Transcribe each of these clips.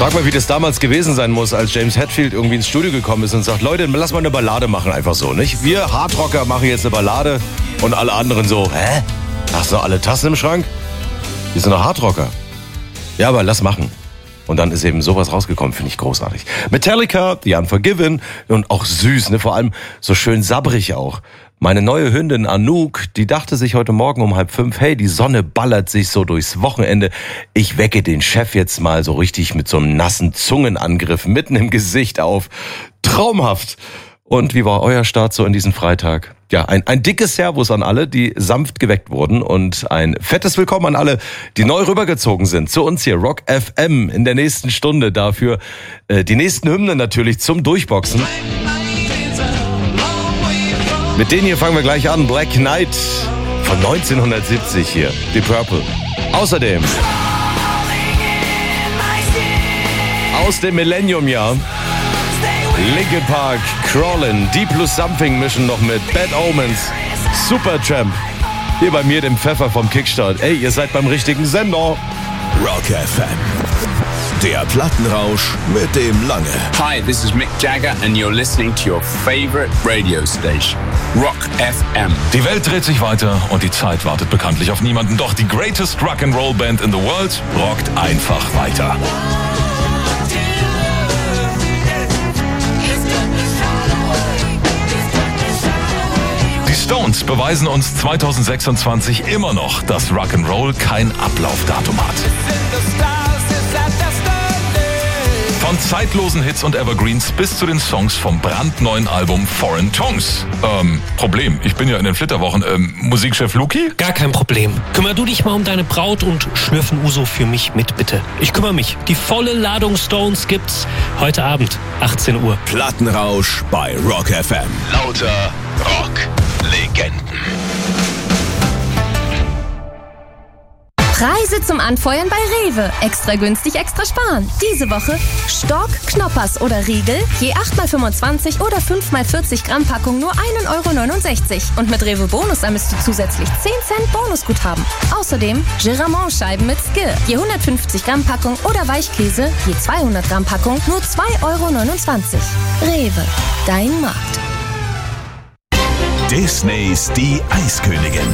Frag mal, wie das damals gewesen sein muss, als James Hetfield irgendwie ins Studio gekommen ist und sagt, Leute, lass mal eine Ballade machen, einfach so, nicht? Wir Hardrocker machen jetzt eine Ballade und alle anderen so, hä? Hast du alle Tassen im Schrank? Wir sind doch Hardrocker. Ja, aber lass machen. Und dann ist eben sowas rausgekommen, finde ich großartig. Metallica, The Unforgiven und auch süß, ne? Vor allem so schön sabbrig auch. Meine neue Hündin Anouk, die dachte sich heute Morgen um 4:30, hey, die Sonne ballert sich so durchs Wochenende. Ich wecke den Chef jetzt mal so richtig mit so einem nassen Zungenangriff mitten im Gesicht auf. Traumhaft. Und wie war euer Start so in diesen Freitag? Ja, ein dickes Servus an alle, die sanft geweckt wurden und ein fettes Willkommen an alle, die neu rübergezogen sind zu uns hier, Rock FM, in der nächsten Stunde dafür. Die nächsten Hymnen natürlich zum Durchboxen. Mit denen hier fangen wir gleich an. Black Knight von 1970 hier, Deep Purple. Außerdem aus dem Millennium-Jahr Linkin Park, Crawlin', Deep plus Something mischen noch mit Bad Omens, Supertramp. Hier bei mir, dem Pfeffer vom Kickstart. Ey, ihr seid beim richtigen Sender. Rock FM. Der Plattenrausch mit dem Lange. Hi, this is Mick Jagger and you're listening to your favorite radio station, Rock FM. Die Welt dreht sich weiter und die Zeit wartet bekanntlich auf niemanden. Doch die greatest Rock'n'Roll Band in the world rockt einfach weiter. Die Stones beweisen uns 2026 immer noch, dass Rock'n'Roll kein Ablaufdatum hat. Von zeitlosen Hits und Evergreens bis zu den Songs vom brandneuen Album Foreign Tongues. Problem, ich bin ja in den Flitterwochen. Musikchef Luki? Gar kein Problem. Kümmer du dich mal um deine Braut und schlürf ein Uso für mich mit, bitte. Ich kümmere mich. Die volle Ladung Stones gibt's heute Abend, 18 Uhr. Plattenrausch bei Rock FM. Lauter Rock-Legenden. Preise zum Anfeuern bei Rewe. Extra günstig, extra sparen. Diese Woche Stork, Knoppers oder Riegel, je 8x25 oder 5x40 Gramm Packung nur 1,69 €. Und mit Rewe Bonus ermisst du zusätzlich 10 Cent Bonusguthaben. Außerdem Giramont-Scheiben mit Skir, je 150 Gramm Packung oder Weichkäse, je 200 Gramm Packung nur 2,29 €. Rewe, dein Markt. Disneys Die Eiskönigin.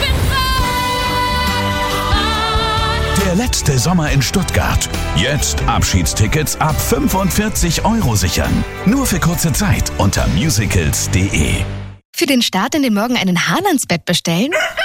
Der letzte Sommer in Stuttgart. Jetzt Abschiedstickets ab 45 € sichern. Nur für kurze Zeit unter musicals.de. Für den Start in den Morgen einen Hahn ans Bett bestellen?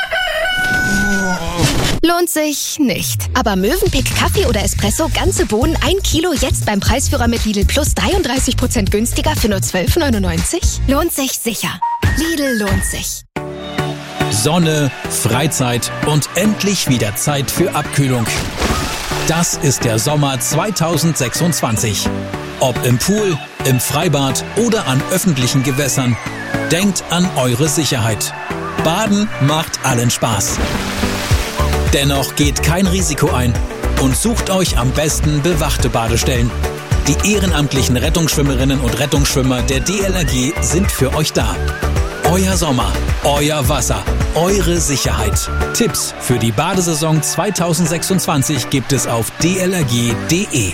Lohnt sich nicht. Aber Mövenpick Kaffee oder Espresso, ganze Bohnen, 1 Kilo, jetzt beim Preisführer mit Lidl Plus 33% günstiger für nur 12,99 €? Lohnt sich sicher. Lidl lohnt sich. Sonne, Freizeit und endlich wieder Zeit für Abkühlung. Das ist der Sommer 2026. Ob im Pool, im Freibad oder an öffentlichen Gewässern, denkt an eure Sicherheit. Baden macht allen Spaß. Dennoch geht kein Risiko ein und sucht euch am besten bewachte Badestellen. Die ehrenamtlichen Rettungsschwimmerinnen und Rettungsschwimmer der DLRG sind für euch da. Euer Sommer, euer Wasser, eure Sicherheit. Tipps für die Badesaison 2026 gibt es auf dlrg.de.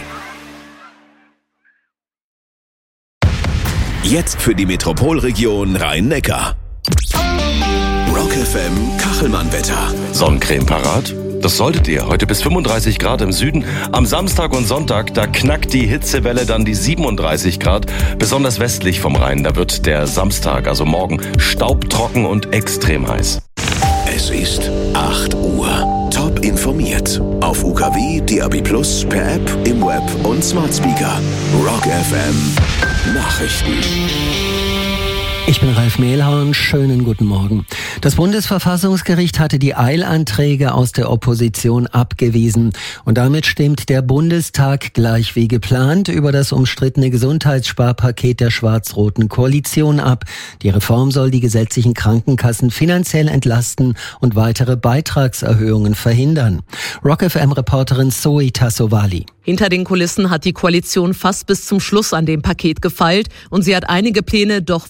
Jetzt für die Metropolregion Rhein-Neckar. Rock FM Kachelmann-Wetter. Sonnencreme parat? Das solltet ihr. Heute bis 35 Grad im Süden. Am Samstag und Sonntag, da knackt die Hitzewelle dann die 37 Grad. Besonders westlich vom Rhein. Da wird der Samstag, also morgen, staubtrocken und extrem heiß. Es ist 8 Uhr. Top informiert. Auf UKW, DAB+, per App, im Web und Smart Speaker. Rock FM Nachrichten. Ich bin Ralf Mehlhorn, schönen guten Morgen. Das Bundesverfassungsgericht hatte die Eilanträge aus der Opposition abgewiesen. Und damit stimmt der Bundestag gleich wie geplant über das umstrittene Gesundheitssparpaket der schwarz-roten Koalition ab. Die Reform soll die gesetzlichen Krankenkassen finanziell entlasten und weitere Beitragserhöhungen verhindern. Rock FM-Reporterin Zoe Tassovali. Hinter den Kulissen hat die Koalition fast bis zum Schluss an dem Paket gefeilt und sie hat einige Pläne doch wieder entschärft.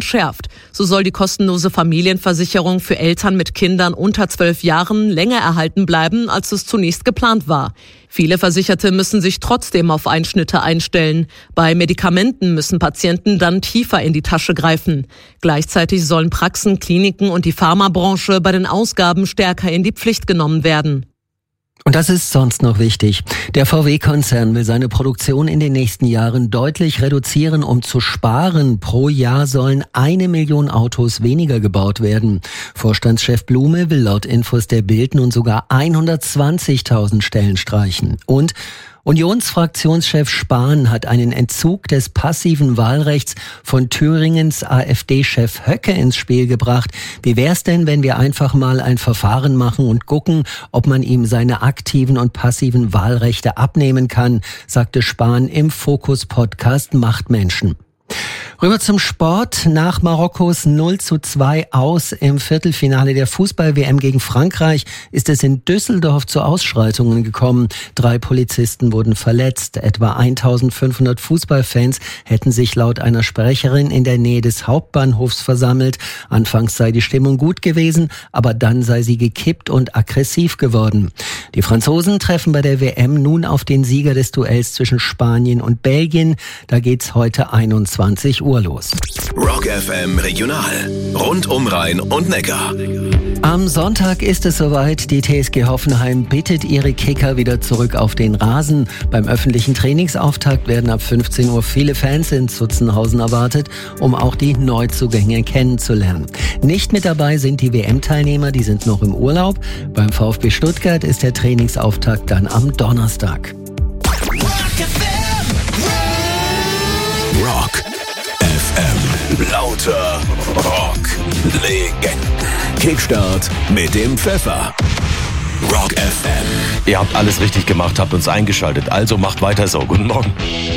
verschärft. So soll die kostenlose Familienversicherung für Eltern mit Kindern unter 12 Jahren länger erhalten bleiben, als es zunächst geplant war. Viele Versicherte müssen sich trotzdem auf Einschnitte einstellen. Bei Medikamenten müssen Patienten dann tiefer in die Tasche greifen. Gleichzeitig sollen Praxen, Kliniken und die Pharmabranche bei den Ausgaben stärker in die Pflicht genommen werden. Und das ist sonst noch wichtig. Der VW-Konzern will seine Produktion in den nächsten Jahren deutlich reduzieren, um zu sparen. Pro Jahr sollen 1 Million Autos weniger gebaut werden. Vorstandschef Blume will laut Infos der Bild nun sogar 120.000 Stellen streichen. Und Unionsfraktionschef Spahn hat einen Entzug des passiven Wahlrechts von Thüringens AfD-Chef Höcke ins Spiel gebracht. Wie wär's denn, wenn wir einfach mal ein Verfahren machen und gucken, ob man ihm seine aktiven und passiven Wahlrechte abnehmen kann, sagte Spahn im Fokus-Podcast Machtmenschen. Rüber zum Sport. Nach Marokkos 0:2 aus im Viertelfinale der Fußball-WM gegen Frankreich ist es in Düsseldorf zu Ausschreitungen gekommen. 3 Polizisten wurden verletzt. Etwa 1500 Fußballfans hätten sich laut einer Sprecherin in der Nähe des Hauptbahnhofs versammelt. Anfangs sei die Stimmung gut gewesen, aber dann sei sie gekippt und aggressiv geworden. Die Franzosen treffen bei der WM nun auf den Sieger des Duells zwischen Spanien und Belgien. Da geht's heute 21 Uhr los. Rock FM Regional. Rund um Rhein und Neckar. Am Sonntag ist es soweit. Die TSG Hoffenheim bittet ihre Kicker wieder zurück auf den Rasen. Beim öffentlichen Trainingsauftakt werden ab 15 Uhr viele Fans in Zutzenhausen erwartet, um auch die Neuzugänge kennenzulernen. Nicht mit dabei sind die WM-Teilnehmer, die sind noch im Urlaub. Beim VfB Stuttgart ist der Trainingsauftakt dann am Donnerstag. Rock FM. Lauter Rock-Legenden. Kickstart mit dem Pfeffer. Rock FM. Ihr habt alles richtig gemacht, habt uns eingeschaltet. Also macht weiter so. Guten Morgen.